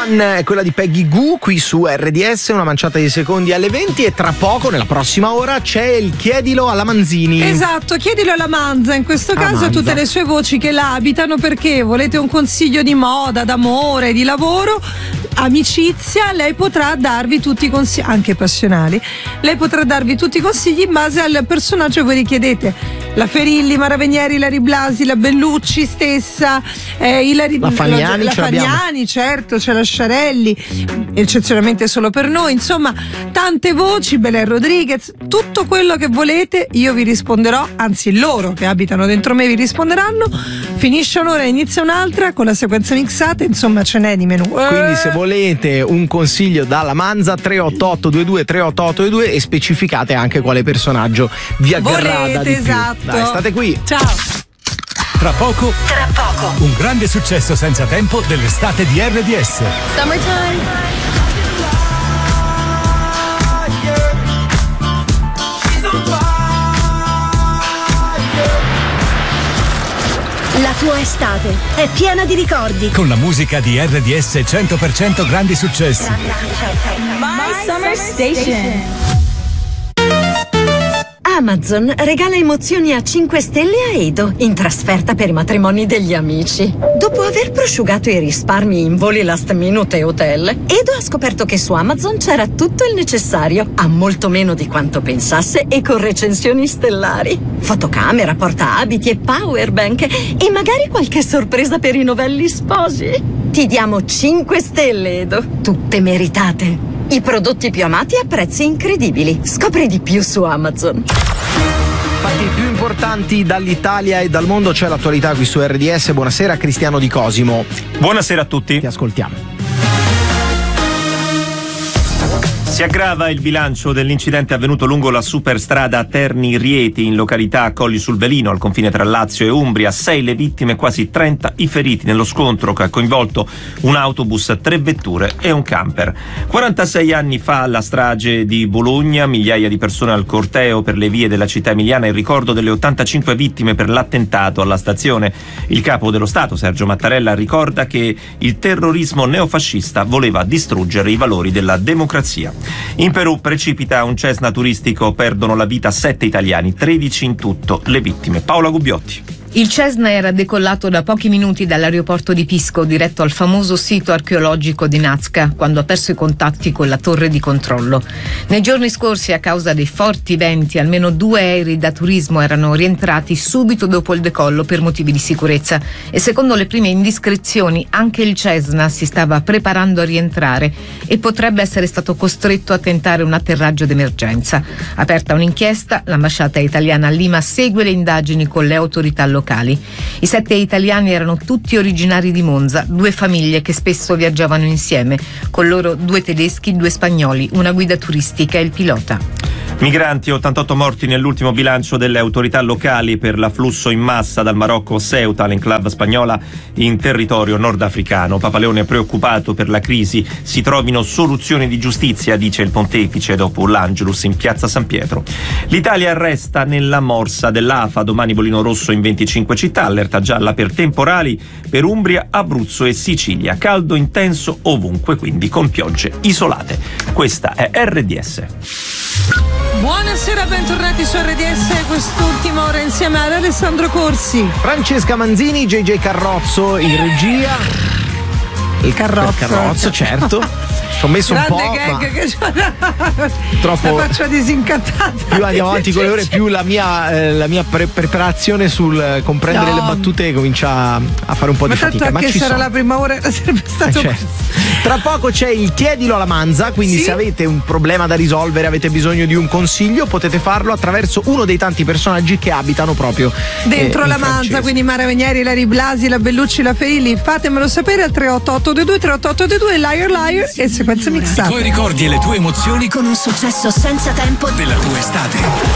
One è quella di Peggy Goo qui su RDS, una manciata di secondi alle 20, e tra poco, nella prossima ora, c'è il Chiedilo alla Manzini. Esatto, chiedilo alla Manza, in questo caso Manza. tutte le sue voci che la abitano, perché volete un consiglio di moda, d'amore, di lavoro, amicizia, lei potrà darvi tutti i consigli, anche passionali, lei potrà darvi tutti i consigli in base al personaggio che voi richiedete. La Ferilli, Mara Venieri, Ilari Blasi, la Bellucci stessa, la Fagnani, la Fagnani, certo, c'è la Sciarelli, eccezionalmente solo per noi, insomma tante voci, Belen Rodriguez, tutto quello che volete io vi risponderò, anzi loro che abitano dentro me vi risponderanno. Finisce un'ora, inizia un'altra con la sequenza mixata, insomma ce n'è di menù. Quindi se volete un consiglio dalla Manza, 38822 38822, e specificate anche quale personaggio vi aggrada di esatto. più. Dai, state qui. Ciao. Tra poco, un grande successo senza tempo dell'estate di RDS. Summertime. La tua estate è piena di ricordi. Con la musica di RDS 100% grandi successi. My Summer Station. Amazon regala emozioni a 5 stelle a Edo in trasferta per i matrimoni degli amici. Dopo aver prosciugato i risparmi in voli last minute e hotel, Edo ha scoperto che su Amazon c'era tutto il necessario, a molto meno di quanto pensasse e con recensioni stellari. Fotocamera, portaabiti e powerbank, e magari qualche sorpresa per i novelli sposi. Ti diamo 5 stelle, Edo, tutte meritate. I prodotti più amati a prezzi incredibili. Scopri di più su Amazon. Fatti più importanti dall'Italia e dal mondo, c'è l'attualità qui su RDS. Buonasera Cristiano Di Cosimo. Buonasera a tutti. Ti ascoltiamo. Si aggrava il bilancio dell'incidente avvenuto lungo la superstrada Terni-Rieti in località Colli sul Velino, al confine tra Lazio e Umbria. 6 le vittime, quasi 30 i feriti nello scontro che ha coinvolto un autobus, 3 vetture e un camper. 46 anni fa la strage di Bologna, migliaia di persone al corteo per le vie della città emiliana in ricordo delle 85 vittime per l'attentato alla stazione. Il capo dello Stato, Sergio Mattarella, ricorda che il terrorismo neofascista voleva distruggere i valori della democrazia. In Perù precipita un Cessna turistico, perdono la vita 7 italiani, 13 in tutto le vittime. Paola Gubbiotti. Il Cessna era decollato da pochi minuti dall'aeroporto di Pisco, diretto al famoso sito archeologico di Nazca, quando ha perso i contatti con la torre di controllo. Nei giorni scorsi, a causa dei forti venti, almeno 2 aerei da turismo erano rientrati subito dopo il decollo per motivi di sicurezza, e secondo le prime indiscrezioni anche il Cessna si stava preparando a rientrare e potrebbe essere stato costretto a tentare un atterraggio d'emergenza. Aperta un'inchiesta, l'ambasciata italiana a Lima segue le indagini con le autorità locali. I 7 italiani erano tutti originari di Monza, 2 famiglie che spesso viaggiavano insieme, con loro 2 tedeschi, 2 spagnoli, una guida turistica e il pilota. Migranti, 88 morti nell'ultimo bilancio delle autorità locali per l'afflusso in massa dal Marocco Ceuta, l'enclave spagnola in territorio nordafricano. Papa Leone è preoccupato per la crisi, si trovino soluzioni di giustizia, dice il pontefice dopo l'Angelus in piazza San Pietro. L'Italia resta nella morsa dell'AFA, domani bollino rosso in 25 città, allerta gialla per temporali per Umbria, Abruzzo e Sicilia. Caldo intenso ovunque, quindi con piogge isolate. Questa è RDS. Buonasera, bentornati su RDS, quest'ultima ora insieme ad Alessandro Corsi, Francesca Manzini, JJ Carrozzo in regia. Il Carrozzo, certo. Ci ho messo un po', gag ma che troppo. la faccia disincantata. Più andiamo avanti con le ore, più la mia preparazione sul comprendere le battute comincia a fare un po' di fatica. Ma che sarà la prima ora, sarebbe stato Tra poco c'è il Chiedilo alla Manza, quindi se avete un problema da risolvere, avete bisogno di un consiglio, potete farlo attraverso uno dei tanti personaggi che abitano proprio dentro la Manza, francese. quindi Mara Venieri, Ilari Blasi, la Bellucci, la Ferilli. Fatemelo sapere al 38822 38822, Liar Liar e sequenza mixata. I tuoi ricordi e le tue emozioni Con un successo senza tempo della tua estate.